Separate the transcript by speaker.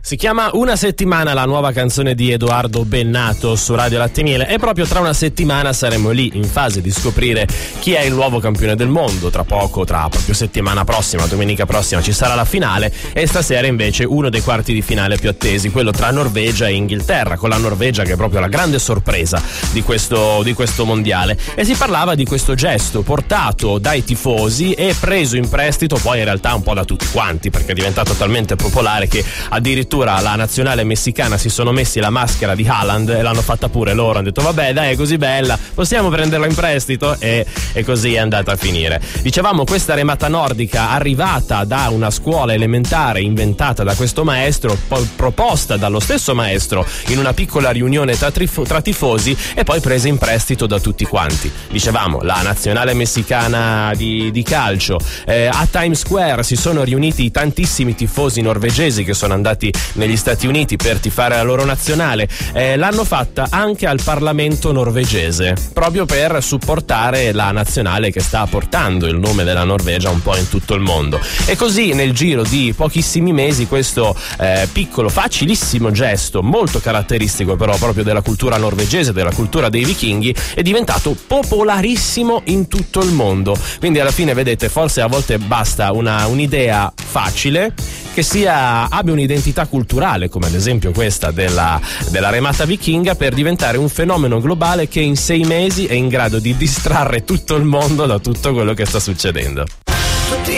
Speaker 1: Si chiama Una settimana, la nuova canzone di Edoardo Bennato su Radio Latte e Miele, e proprio tra una settimana saremo lì in fase di scoprire chi è il nuovo campione del mondo. Tra poco, tra proprio settimana prossima, domenica prossima, ci sarà la finale, e stasera invece uno dei quarti di finale più attesi, quello tra Norvegia e Inghilterra, con la Norvegia che è proprio la grande sorpresa di questo mondiale. E si parlava di questo gesto portato dai tifosi e preso in prestito poi in realtà un po' da tutti quanti, perché è diventato talmente popolare che addirittura la nazionale messicana si sono messi la maschera di Haaland e l'hanno fatta pure loro. Hanno detto vabbè dai, è così bella, possiamo prenderla in prestito, e così è andata a finire. Dicevamo, questa remata nordica arrivata da una scuola elementare inventata da questo maestro, poi proposta dallo stesso maestro in una piccola riunione tra tifosi e poi presa in prestito da tutti quanti. Dicevamo, la nazionale messicana di calcio, a Times Square si sono riuniti tantissimi tifosi norvegesi che sono andati negli Stati Uniti per tifare la loro nazionale. L'hanno fatta anche al Parlamento norvegese, proprio per supportare la nazionale che sta portando il nome della Norvegia un po' in tutto il mondo. E così nel giro di pochissimi mesi questo piccolo, facilissimo gesto, molto caratteristico però proprio della cultura norvegese, della cultura dei vichinghi, è diventato popolarissimo in tutto il mondo. Quindi alla fine, vedete, forse a volte basta un'idea facile che abbia un'identità culturale, come ad esempio questa della remata vichinga, per diventare un fenomeno globale che in 6 mesi è in grado di distrarre tutto il mondo da tutto quello che sta succedendo.
Speaker 2: Tutti